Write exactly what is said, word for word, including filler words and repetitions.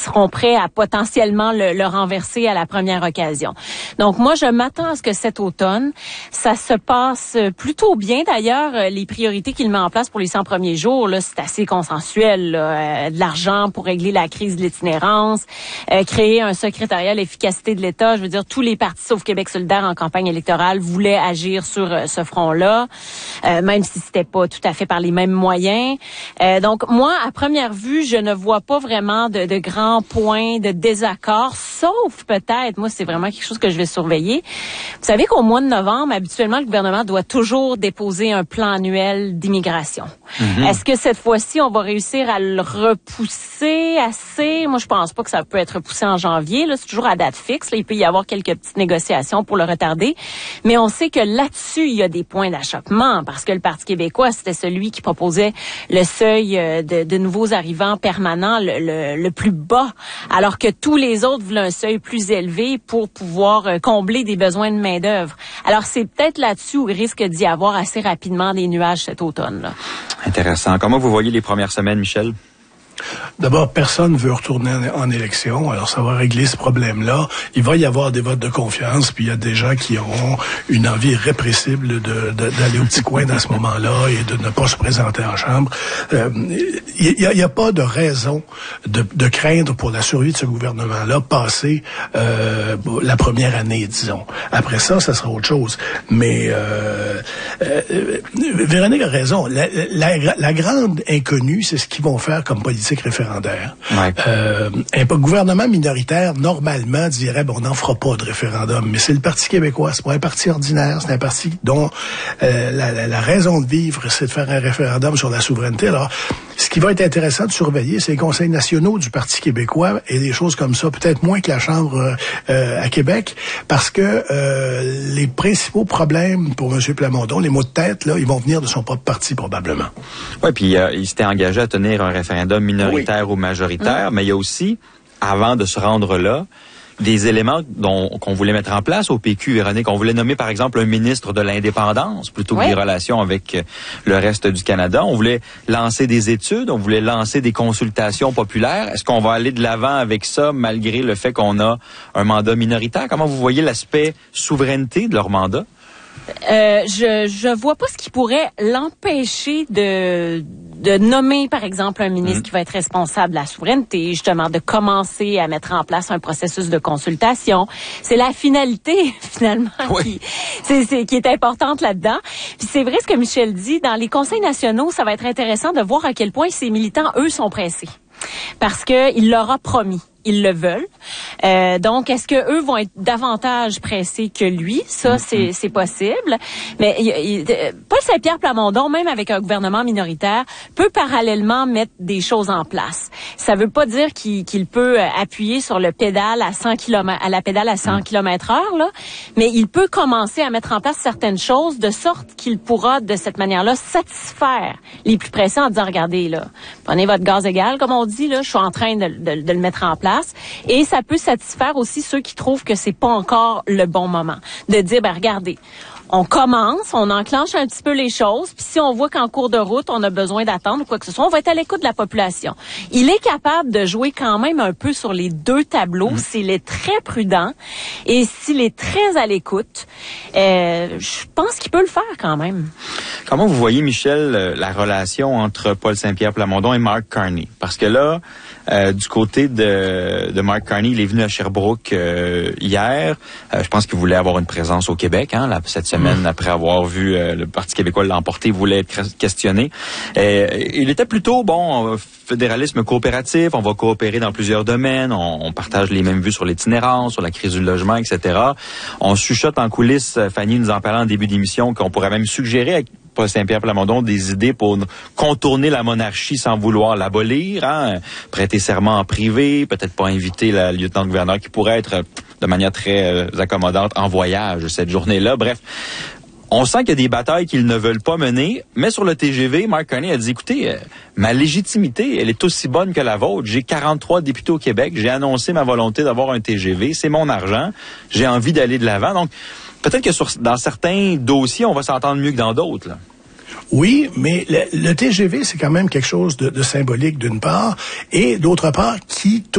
seront prêts à potentiellement le, le renverser à la première occasion. Donc moi, je m'attends à ce que cet automne, ça se passe plutôt bien. D'ailleurs, les priorités qu'il met en place pour les cent premiers jours, là, c'est assez consensuel. Là. Euh, de l'argent pour régler la crise de l'itinérance, euh, créer un secrétariat à l'efficacité de l'État. Je veux dire, tous les partis sauf Québec solidaire en campagne électorale voulaient agir sur euh, ce front-là, euh, même si c'était pas tout à fait par les mêmes moyens. Euh, donc moi, à première vue, je ne vois pas vraiment de, de grands points de désaccord, sauf peut-être, moi, c'est vraiment quelque chose que je vais surveiller. Vous savez qu'au mois de novembre, habituellement, le gouvernement doit toujours déposer un plan annuel d'immigration. Mm-hmm. Est-ce que cette fois-ci, on va réussir à le repousser assez? Moi, je pense pas que ça peut être repoussé en janvier. Là, c'est toujours à date fixe. Là, il peut y avoir quelques petites négociations pour le retarder. Mais on sait que là-dessus, il y a des points d'achoppement parce que le Parti québécois, c'était celui qui proposait le seuil de, de nouveaux arrivants permanents le, le, le plus bas, alors que tous les autres voulaient un seuil plus élevé pour pouvoir combler des besoins de main-d'œuvre. Alors, c'est peut-être là-dessus où il risque d'y avoir assez rapidement des nuages cet automne, là. Intéressant. Comment vous voyez les premières semaines, Michel? D'abord, personne ne veut retourner en, en élection, alors ça va régler ce problème-là. Il va y avoir des votes de confiance, puis il y a des gens qui auront une envie irrépressible de, de, d'aller au petit coin dans ce moment-là et de ne pas se présenter en chambre. Euh, il n'y a, y a pas de raison de, de craindre pour la survie de ce gouvernement-là passer euh, la première année, disons. Après ça, ça sera autre chose. Mais euh, euh, Véronique a raison. La, la, la grande inconnue, c'est ce qu'ils vont faire comme politique référendaire. Ouais. Euh, un gouvernement minoritaire, normalement, dirait, bon, on n'en fera pas de référendum. Mais c'est le Parti québécois. C'est pas un parti ordinaire. C'est un parti dont euh, la, la, la raison de vivre, c'est de faire un référendum sur la souveraineté. Alors, ce qui va être intéressant de surveiller, c'est les conseils nationaux du Parti québécois et des choses comme ça, peut-être moins que la Chambre euh, à Québec, parce que euh, les principaux problèmes pour M. Plamondon, les maux de tête, là, ils vont venir de son propre parti, probablement. Oui, puis euh, il s'était engagé à tenir un référendum minoritaire oui. ou majoritaire, mmh. mais il y a aussi, avant de se rendre là, des éléments dont, qu'on voulait mettre en place au P Q, Véronique. On voulait nommer, par exemple, un ministre de l'indépendance plutôt que oui. des relations avec le reste du Canada. On voulait lancer des études, on voulait lancer des consultations populaires. Est-ce qu'on va aller de l'avant avec ça, malgré le fait qu'on a un mandat minoritaire? Comment vous voyez l'aspect souveraineté de leur mandat? Euh, je je vois pas ce qui pourrait l'empêcher de de nommer, par exemple, un ministre mmh. qui va être responsable de la souveraineté, justement, de commencer à mettre en place un processus de consultation. C'est la finalité, finalement, oui. qui, c'est, c'est, qui est importante là-dedans. Puis c'est vrai ce que Michel dit, dans les conseils nationaux, ça va être intéressant de voir à quel point ces militants, eux, sont pressés. Parce que il leur a promis. Ils le veulent. Euh, donc, est-ce que eux vont être davantage pressés que lui? Ça, mm-hmm. c'est, c'est possible. Mais il, il, Paul Saint-Pierre Plamondon, même avec un gouvernement minoritaire, peut parallèlement mettre des choses en place. Ça veut pas dire qu'il, qu'il peut appuyer sur le pédale à cent kilomètres, à la pédale à cent kilomètres heure, là. Mais il peut commencer à mettre en place certaines choses de sorte qu'il pourra, de cette manière-là, satisfaire les plus pressés en disant, regardez, là, prenez votre gaz égal, comme on dit, là, je suis en train de, de, de le mettre en place. Et ça peut satisfaire aussi ceux qui trouvent que c'est pas encore le bon moment. De dire, ben regardez, on commence, on enclenche un petit peu les choses, puis si on voit qu'en cours de route, on a besoin d'attendre ou quoi que ce soit, on va être à l'écoute de la population. Il est capable de jouer quand même un peu sur les deux tableaux, mmh. s'il est très prudent et s'il est très à l'écoute. Euh, je pense qu'il peut le faire quand même. Comment vous voyez, Michel, la relation entre Paul Saint-Pierre Plamondon et Mark Carney? Parce que là, euh, du côté de, de Mark Carney, il est venu à Sherbrooke euh, hier. Euh, je pense qu'il voulait avoir une présence au Québec, hein, là, cette semaine, mmh. après avoir vu euh, le Parti québécois l'emporter, il voulait être questionné. Euh, il était plutôt, bon, fédéralisme coopératif, on va coopérer dans plusieurs domaines, on, on partage les mêmes vues sur l'itinérance, sur la crise du logement, et cetera. On chuchote en coulisses, Fanny nous en parlait en début d'émission, qu'on pourrait même suggérer à Paul Saint-Pierre Plamondon des idées pour contourner la monarchie sans vouloir l'abolir, hein? Prêter serment en privé, peut-être pas inviter la lieutenant-gouverneur qui pourrait être de manière très euh, accommodante en voyage cette journée-là. Bref, on sent qu'il y a des batailles qu'ils ne veulent pas mener, mais sur le T G V, Mark Carney a dit, écoutez, euh, ma légitimité, elle est aussi bonne que la vôtre. J'ai quarante-trois députés au Québec, j'ai annoncé ma volonté d'avoir un T G V, c'est mon argent, j'ai envie d'aller de l'avant. Donc, peut-être que sur, dans certains dossiers, on va s'entendre mieux que dans d'autres, là. Oui, mais le, le T G V, c'est quand même quelque chose de, de symbolique d'une part, et d'autre part, qui